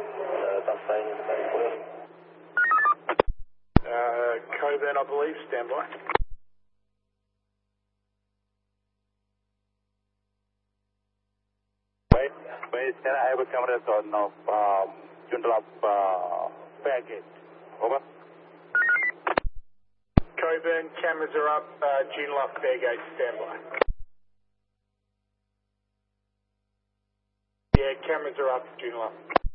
Coburn, I believe, stand by. Wait, can I have a camera on Joondalup Fairgate? Over. Coburn, cameras are up, Joondalup Fairgate, stand by. Yeah, cameras are up, Joondalup.